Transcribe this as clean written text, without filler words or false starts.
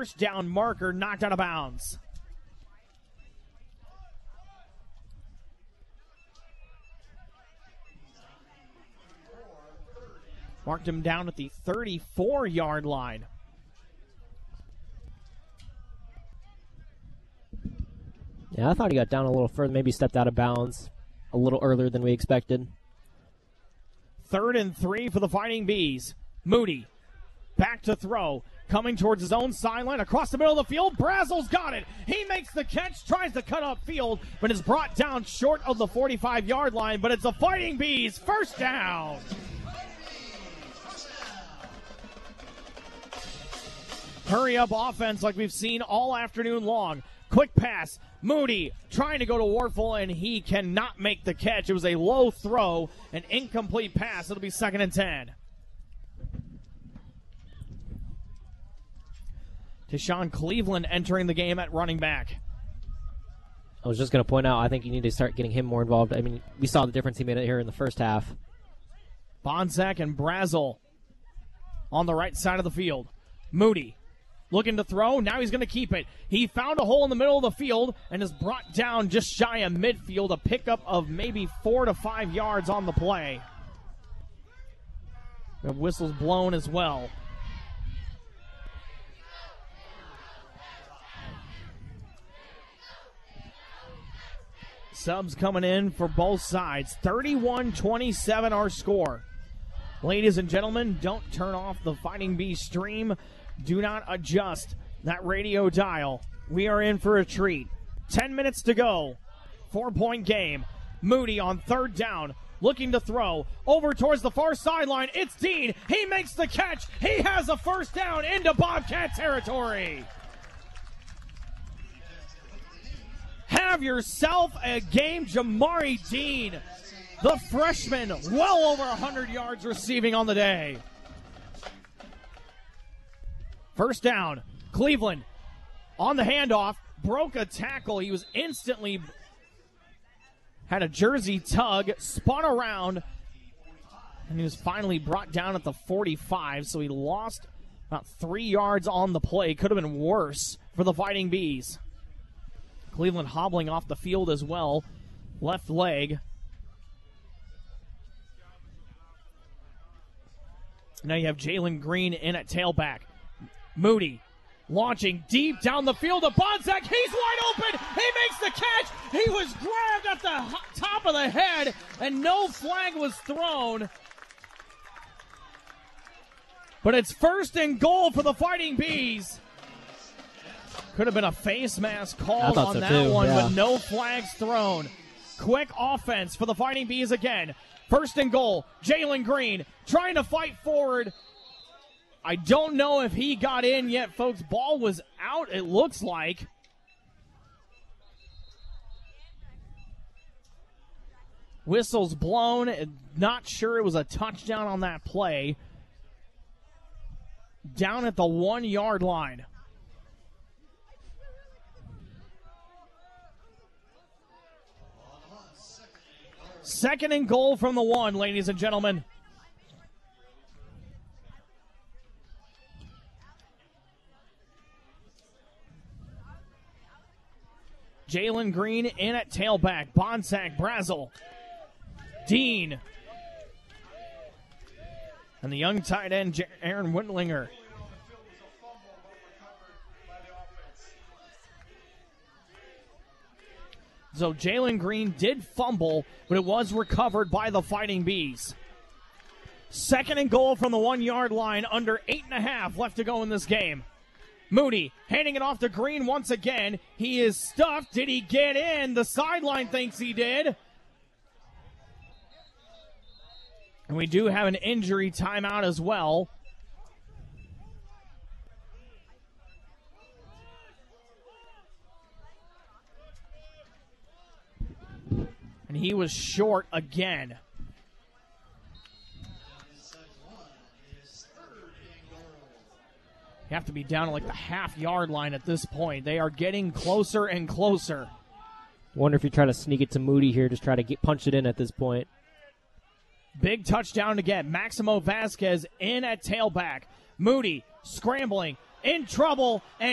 first down marker knocked out of bounds. Marked him down at the 34-yard line. Yeah, I thought he got down a little further, maybe stepped out of bounds a little earlier than we expected. 3rd and 3 for the Fighting Bees. Moody back to throw. Coming towards his own sideline across the middle of the field. Brazel's got it. He makes the catch, tries to cut up field, but is brought down short of the 45-yard line. But it's the Fighting Bees. First down. Hurry-up offense like we've seen all afternoon long. Quick pass. Moody trying to go to Warfel, and he cannot make the catch. It was a low throw, an incomplete pass. It'll be 2nd and 10. Deshaun Cleveland entering the game at running back. I was just going to point out, I think you need to start getting him more involved. I mean, we saw the difference he made here in the first half. Bonsack and Brazel on the right side of the field. Moody looking to throw. Now he's going to keep it. He found a hole in the middle of the field and is brought down just shy of midfield. A pickup of maybe 4 to 5 yards on the play. The whistle's blown as well. Subs coming in for both sides. 31-27 our score. Ladies and gentlemen, don't turn off the Fighting Bees stream. Do not adjust that radio dial. We are in for a treat. 10 minutes to go. 4-point game. Moody on 3rd down. Looking to throw. Over towards the far sideline. It's Dean. He makes the catch. He has a first down into Bobcat territory. Have yourself a game, Jamari Dean. The freshman, well over 100 yards receiving on the day. First down, Cleveland on the handoff, broke a tackle. He was instantly, had a jersey tug, spun around, and he was finally brought down at the 45, so he lost about 3 yards on the play. Could have been worse for the Fighting Bees. Cleveland hobbling off the field as well, left leg. Now you have Jalen Green in at tailback. Moody launching deep down the field to Bonsack. He's wide open. He makes the catch. He was grabbed at the top of the head, and no flag was thrown. But it's 1st and goal for the Fighting Bees. Could have been a face mask called on that one, yeah. But no flags thrown. Quick offense for the Fighting Bees again. 1st and goal. Jalen Green trying to fight forward. I don't know if he got in yet, folks. Ball was out, it looks like. Whistle's blown. Not sure it was a touchdown on that play. Down at the 1-yard line. Second and goal from the 1, ladies and gentlemen. Jalen Green in at tailback. Bonsack, Brazel, Dean, and the young tight end, Aaron Windlinger. So Jalen Green did fumble, but it was recovered by the Fighting Bees. Second and goal from the 1-yard line, under 8.5 left to go in this game. Moody handing it off to Green once again. He is stuffed. Did he get in? The sideline thinks he did. And we do have an injury timeout as well. And he was short again. You have to be down at like the half-yard line at this point. They are getting closer and closer. Wonder if you try to sneak it to Moody here, just try to punch it in at this point. Big touchdown to get. Maximo Vasquez in at tailback. Moody scrambling, in trouble, and